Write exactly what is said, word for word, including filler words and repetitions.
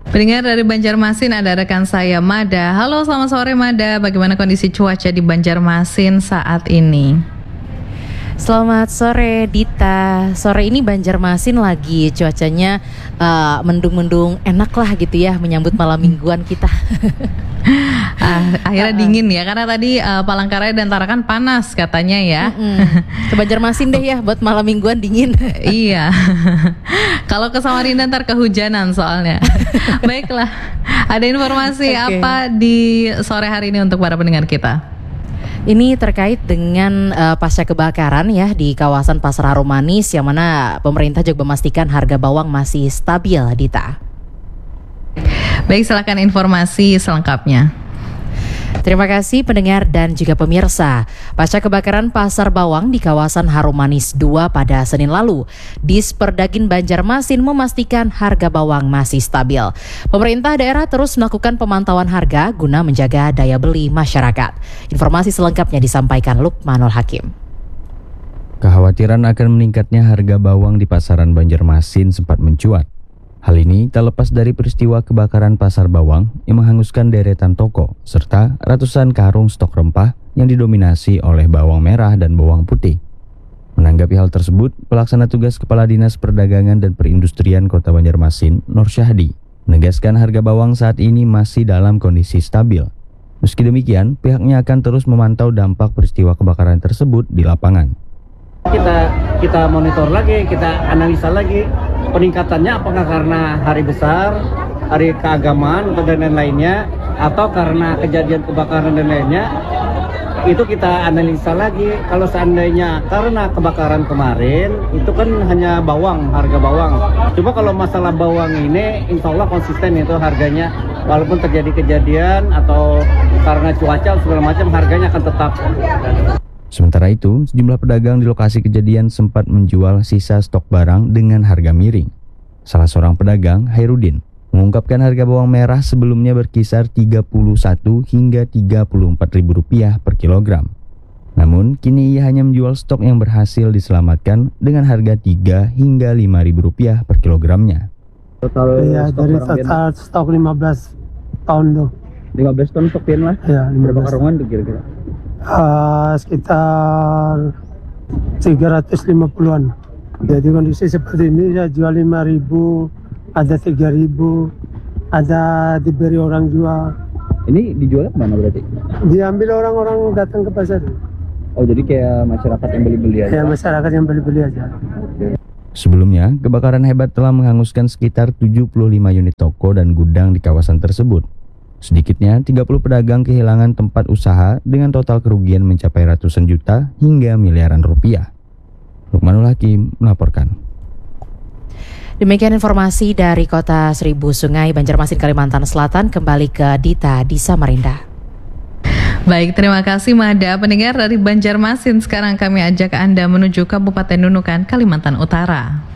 Pendengar dari Banjarmasin, ada rekan saya Mada. Halo, selamat sore Mada. Bagaimana kondisi cuaca di Banjarmasin saat ini? Selamat sore Dita. Sore ini Banjarmasin lagi cuacanya uh, mendung-mendung enak lah gitu ya, menyambut malam mingguan kita. ah, akhirnya dingin ya, karena tadi uh, Palangkaraya dan Tarakan panas katanya ya. Ke Banjarmasin deh ya buat malam mingguan dingin. Iya. Kalau ke Samarinda ntar kehujanan soalnya. Baiklah, ada informasi okay. apa di sore hari ini untuk para pendengar kita? Ini terkait dengan uh, pasca kebakaran ya di kawasan Pasar Harumanis, yang mana pemerintah juga memastikan harga bawang masih stabil, Dita. Baik, silakan informasi selengkapnya. Terima kasih pendengar dan juga pemirsa. Pasca kebakaran Pasar Bawang di kawasan Harumanis dua pada Senin lalu, Disperdagin Banjarmasin memastikan harga bawang masih stabil. Pemerintah daerah terus melakukan pemantauan harga guna menjaga daya beli masyarakat. Informasi selengkapnya disampaikan Lukmanul Hakim. Kekhawatiran akan meningkatnya harga bawang di pasaran Banjarmasin sempat mencuat. Hal ini tak lepas dari peristiwa kebakaran Pasar Bawang yang menghanguskan deretan toko serta ratusan karung stok rempah yang didominasi oleh bawang merah dan bawang putih. Menanggapi hal tersebut, Pelaksana Tugas Kepala Dinas Perdagangan dan Perindustrian Kota Banjarmasin, Nur Syahdi, menegaskan harga bawang saat ini masih dalam kondisi stabil. Meski demikian, pihaknya akan terus memantau dampak peristiwa kebakaran tersebut di lapangan. Kita kita monitor lagi, kita analisa lagi peningkatannya apakah karena hari besar, hari keagamaan atau dan lain-lainnya, atau karena kejadian kebakaran dan lainnya. Itu kita analisa lagi. Kalau seandainya karena kebakaran kemarin, itu kan hanya bawang, harga bawang. Cuma kalau masalah bawang ini insya Allah konsisten itu harganya, walaupun terjadi kejadian atau karena cuaca segala macam, harganya akan tetap. Sementara itu, sejumlah pedagang di lokasi kejadian sempat menjual sisa stok barang dengan harga miring. Salah seorang pedagang, Hairudin, mengungkapkan harga bawang merah sebelumnya berkisar tiga puluh satu hingga tiga puluh empat ribu rupiah per kilogram. Namun, kini ia hanya menjual stok yang berhasil diselamatkan dengan harga tiga hingga lima ribu rupiah per kilogramnya. Total iya, dari total stok lima belas ton tuh. lima belas ton stok pian lah? Iya, berapa karungan tuh kira-kira? Uh, sekitar tiga ratus lima puluhan. Jadi kondisi seperti ini saya jual lima ribu, ada tiga ribu, ada diberi orang jual. Ini dijual kemana berarti? Diambil orang-orang datang ke pasar. Oh, jadi kayak masyarakat yang beli-beli aja? Ya, masyarakat yang beli-beli aja. Sebelumnya, kebakaran hebat telah menghanguskan sekitar tujuh puluh lima unit toko dan gudang di kawasan tersebut. Sedikitnya tiga puluh pedagang kehilangan tempat usaha dengan total kerugian mencapai ratusan juta hingga miliaran rupiah. Lukmanul Hakim melaporkan. Demikian informasi dari Kota Seribu Sungai, Banjarmasin, Kalimantan Selatan. Kembali ke Dita di Samarinda. Baik, terima kasih Mada. Pendengar dari Banjarmasin, sekarang kami ajak Anda menuju Kabupaten Nunukan, Kalimantan Utara.